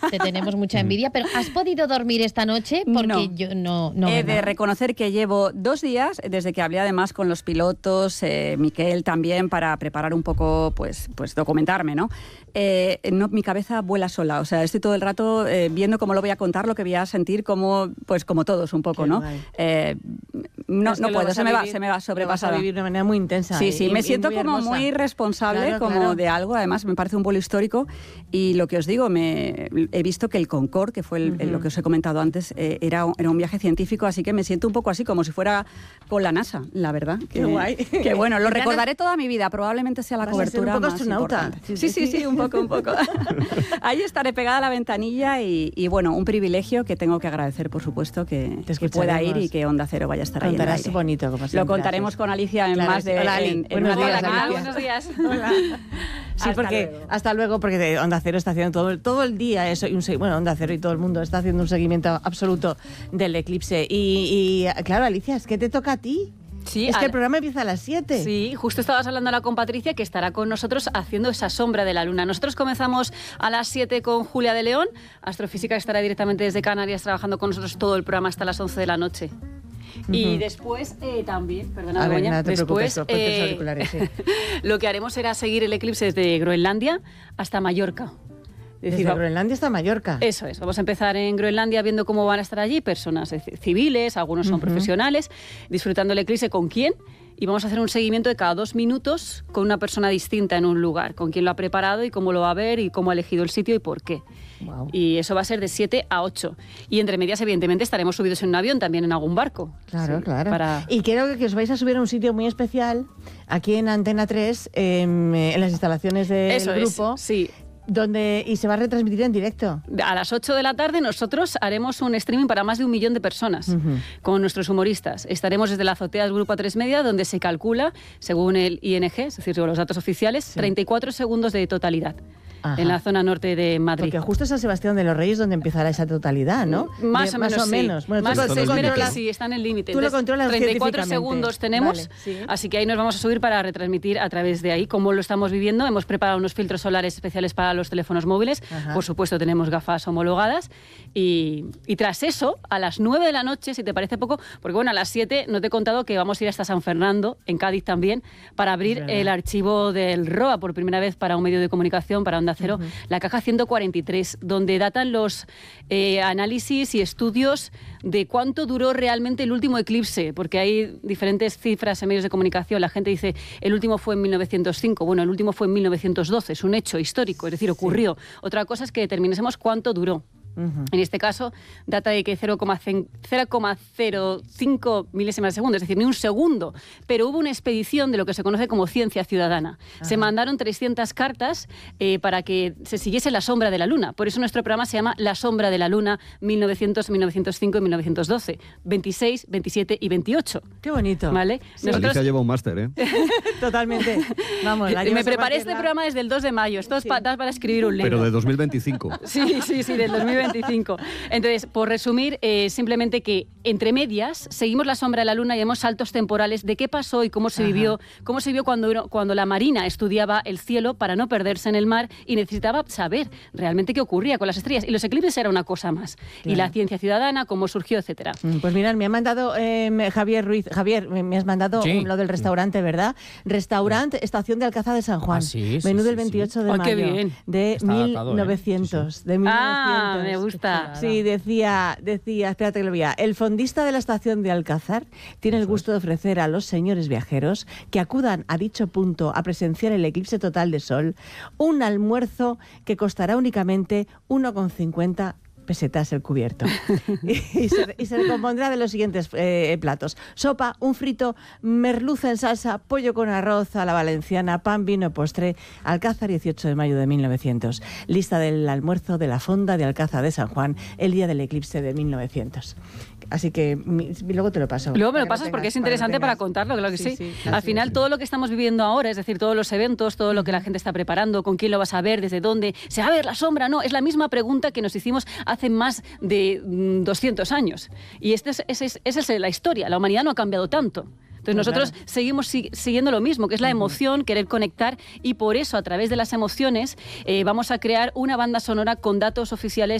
te tenemos mucha envidia, pero ¿has podido dormir esta noche? Porque No. yo no. He de reconocer que llevo 2 días, desde que hablé además con los pilotos, Miquel también, para preparar un poco, pues documentarme, ¿no? Mi cabeza vuela sola, o sea, estoy todo el rato viendo cómo lo voy a contar, lo que voy a sentir, como todos un poco, ¿no? No puedo, se me va sobrepasada. Vas a vivir de una manera muy intensa. Sí, me siento muy como hermosa. muy responsable, claro. De algo, además me parece un vuelo histórico, y lo que os digo, he visto que el Concorde, que fue lo que os he comentado antes, era un viaje científico, así que me siento un poco así, como si fuera con la NASA, la verdad. Qué guay. Que bueno, lo recordaré toda mi vida, probablemente sea la cobertura un poco más astronauta. importante. Sí, un poco. Ahí estaré pegada a la ventanilla y bueno, un privilegio que tengo que agradecer, por supuesto, que pueda ir y que Onda Cero vaya a estar ahí en el aire. Bonito, como siempre. Lo contaremos con Alicia en más de... Hola, Ali. Buenos días, Alicia. buenos días. Hola. Sí, hasta luego, porque Onda Cero está haciendo todo el día eso, Onda Cero y todo el mundo está haciendo un seguimiento absoluto del eclipse. Y claro, Alicia, es que te toca a ti. Sí, es que el programa empieza a las 7. Sí, justo estabas hablando ahora con Patricia, que estará con nosotros haciendo esa sombra de la luna. Nosotros comenzamos a las 7 con Julia de León, astrofísica, que estará directamente desde Canarias trabajando con nosotros todo el programa hasta las 11 de la noche. Y después también, perdona, Begoña, después auriculares, sí. Lo que haremos será seguir el eclipse desde Groenlandia hasta Mallorca. Desde Groenlandia hasta Mallorca. Eso es. Vamos a empezar en Groenlandia viendo cómo van a estar allí personas civiles, algunos son profesionales, disfrutando el eclipse con quién. Y vamos a hacer un seguimiento de cada 2 minutos con una persona distinta en un lugar, con quién lo ha preparado y cómo lo va a ver y cómo ha elegido el sitio y por qué. Wow. Y eso va a ser de 7 a 8. Y entre medias, evidentemente, estaremos subidos en un avión, también en algún barco. Claro, sí, claro. Y creo que os vais a subir a un sitio muy especial, aquí en Antena 3, en las instalaciones del grupo. Sí. Y se va a retransmitir en directo. A las 8 de la tarde nosotros haremos un streaming para más de 1 millón de personas con nuestros humoristas. Estaremos desde la azotea del Grupo A3 Media, donde se calcula, según el ING, es decir, según los datos oficiales, 34 segundos de totalidad. Ajá. En la zona norte de Madrid. Porque justo es San Sebastián de los Reyes donde empezará esa totalidad, ¿no? Más o menos. Bueno, más se espera que sí, está en el límite. Tú lo controlas 34 segundos tenemos, vale, sí. Así que ahí nos vamos a subir para retransmitir a través de ahí cómo lo estamos viviendo. Hemos preparado unos filtros solares especiales para los teléfonos móviles. Ajá. Por supuesto, tenemos gafas homologadas. Y tras eso, a las 9 de la noche, si te parece poco, porque bueno, a las 7 no te he contado que vamos a ir hasta San Fernando, en Cádiz también, para abrir el archivo del ROA por primera vez para un medio de comunicación, para Onda Cero, la caja 143, donde datan los análisis y estudios de cuánto duró realmente el último eclipse, porque hay diferentes cifras en medios de comunicación. La gente dice, el último fue en 1905, bueno, el último fue en 1912, es un hecho histórico, es decir, ocurrió. Sí. Otra cosa es que determinemos cuánto duró. En este caso, data de que 0,05 milésimas de segundo, es decir, ni un segundo. Pero hubo una expedición de lo que se conoce como ciencia ciudadana. Ajá. Se mandaron 300 cartas para que se siguiese la sombra de la Luna. Por eso nuestro programa se llama La sombra de la Luna 1900, 1905 y 1912. 26, 27 y 28. Qué bonito. ¿Vale? Sí. Nosotros... Alicia lleva un máster, ¿eh? Totalmente. Vamos, me preparé este programa desde el 2 de mayo. Esto es para escribir un libro. Pero de 2025. Sí, del 2025. Entonces, por resumir, simplemente que entre medias seguimos la sombra de la Luna y vemos saltos temporales de qué pasó y cómo se vivió cuando la Marina estudiaba el cielo para no perderse en el mar y necesitaba saber realmente qué ocurría con las estrellas. Y los eclipses era una cosa más. Claro. Y la ciencia ciudadana, cómo surgió, etcétera. Pues mirad, me ha mandado Javier Ruiz. Javier, me has mandado lo del restaurante, ¿verdad? Restaurante Estación de Alcázar de San Juan. Ah, sí, menú del 28 de mayo. Qué bien. De 1900. Sí. De 1900. Me gusta. Sí, decía, espérate que lo vea. El fondista de la estación de Alcázar tiene el gusto de ofrecer a los señores viajeros que acudan a dicho punto a presenciar el eclipse total de sol un almuerzo que costará únicamente 1,50 pesetas el cubierto. y se compondrá de los siguientes platos: sopa, un frito, merluza en salsa, pollo con arroz a la valenciana, pan, vino, postre. Alcázar, 18 de mayo de 1900. Lista del almuerzo de la fonda de Alcázar de San Juan, el día del eclipse de 1900. Así que luego te lo paso. Luego me lo pasas porque es interesante para contarlo, claro que sí. Al final, todo lo que estamos viviendo ahora, es decir, todos los eventos, todo lo que la gente está preparando, con quién lo vas a ver, desde dónde, ¿se va a ver la sombra? No, es la misma pregunta que nos hicimos hace más de 200 años. Y esa es la historia. La humanidad no ha cambiado tanto. Entonces nosotros seguimos siguiendo lo mismo, que es la emoción, querer conectar, y por eso a través de las emociones vamos a crear una banda sonora con datos oficiales